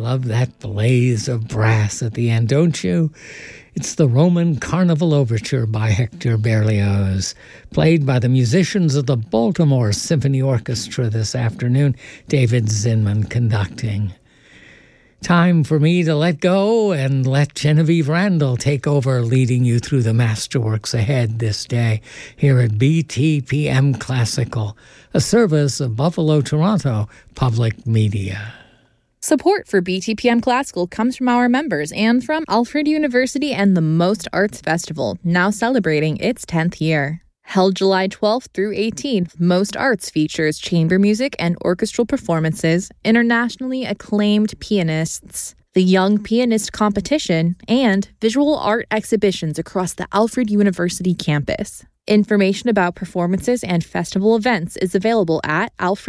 love that blaze of brass at the end, don't you? It's the Roman Carnival Overture by Hector Berlioz, played by the musicians of the Baltimore Symphony Orchestra this afternoon, David Zinman conducting. Time for me to let go and let Genevieve Randall take over, leading you through the masterworks ahead this day here at BTPM Classical, a service of Buffalo Toronto Public Media. Support for BTPM Classical comes from our members and from Alfred University and the Most Arts Festival, now celebrating its 10th year. Held July 12th through 18th, Most Arts features chamber music and orchestral performances, internationally acclaimed pianists, the Young Pianist Competition, and visual art exhibitions across the Alfred University campus. Information about performances and festival events is available at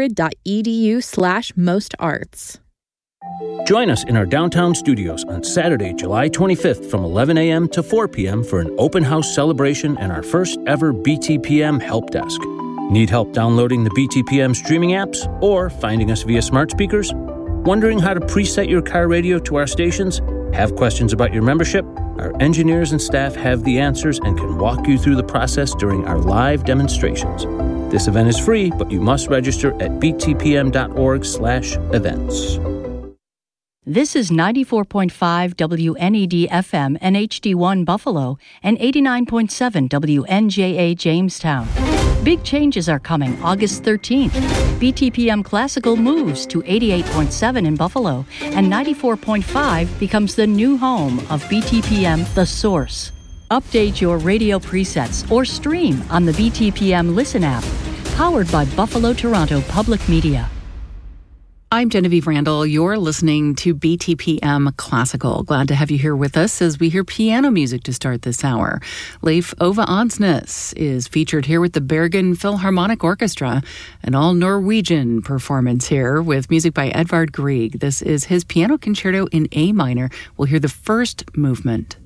alfred.edu/mostarts. Join us in our downtown studios on Saturday, July 25th from 11 a.m. to 4 p.m. for an open house celebration and our first ever BTPM help desk. Need help downloading the BTPM streaming apps or finding us via smart speakers? Wondering how to preset your car radio to our stations? Have questions about your membership? Our engineers and staff have the answers and can walk you through the process during our live demonstrations. This event is free, but you must register at btpm.org/events. This is 94.5 WNED FM NHD1 Buffalo and 89.7 WNJA Jamestown. Big changes are coming August 13th. BTPM Classical moves to 88.7 in Buffalo, and 94.5 becomes the new home of BTPM The Source. Update your radio presets or stream on the BTPM Listen app, powered by Buffalo Toronto Public Media. I'm Genevieve Randall. You're listening to BTPM Classical. Glad to have you here with us as we hear piano music to start this hour. Leif Ove Ansnes is featured here with the Bergen Philharmonic Orchestra, an all-Norwegian performance here with music by Edvard Grieg. This is his piano concerto in A minor. We'll hear the first movement.